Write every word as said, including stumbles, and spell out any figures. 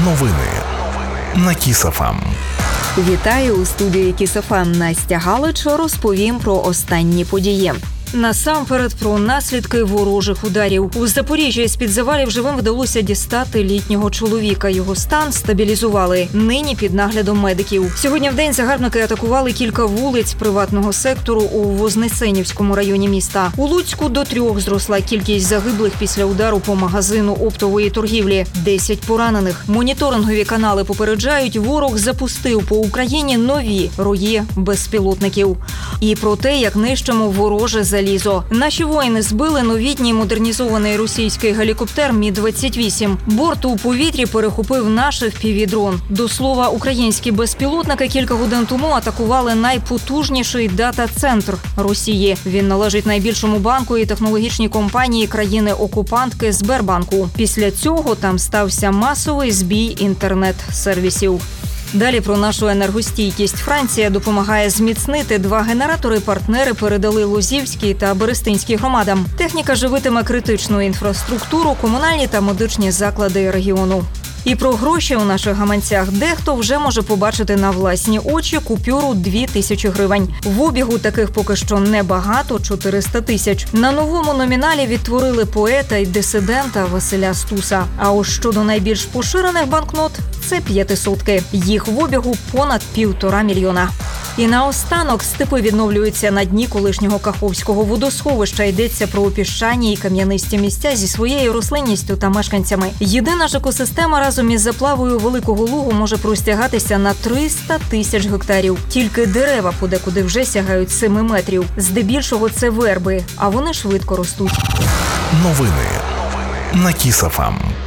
Новини на Кіс-ФМ. Вітаю у студії Кіс-ФМ. Настя Галич розповім про останні події. Насамперед про наслідки ворожих ударів. У Запоріжжі з-під завалів живим вдалося дістати літнього чоловіка. Його стан стабілізували. Нині під наглядом медиків. Сьогодні вдень загарбники атакували кілька вулиць приватного сектору у Вознесенівському районі міста. У Луцьку до трьох зросла кількість загиблих після удару по магазину оптової торгівлі. Десять поранених. Моніторингові канали попереджають, ворог запустив по Україні нові рої безпілотників. І про те, як нищимо вороже залізо. Наші воїни збили новітній модернізований російський гелікоптер Мі двадцять вісім. Борт у повітрі перехопив наш еф пі ві-дрон. До слова, українські безпілотники кілька годин тому атакували найпотужніший дата-центр Росії. Він належить найбільшому банку і технологічній компанії країни-окупантки Сбербанку. Після цього там стався масовий збій інтернет-сервісів. Далі про нашу енергостійкість. Франція допомагає зміцнити два генератори. Партнери передали Лозівській та Берестинській громадам. Техніка живитиме критичну інфраструктуру, комунальні та медичні заклади регіону. І про гроші у наших гаманцях. Дехто вже може побачити на власні очі купюру дві тисячі гривень. В обігу таких поки що небагато – чотириста тисяч. На новому номіналі відтворили поета й дисидента Василя Стуса. А ось щодо найбільш поширених банкнот – це п'ятисотки. Їх в обігу понад півтора мільйона. І наостанок степи відновлюються на дні колишнього Каховського водосховища. Йдеться про піщані і кам'янисті місця зі своєю рослинністю та мешканцями. Єдина ж екосистема разом із заплавою Великого Лугу може простягатися на триста тисяч гектарів. Тільки дерева подекуди вже сягають семи метрів. Здебільшого це верби, а вони швидко ростуть. Новини на Кіс-ФМ.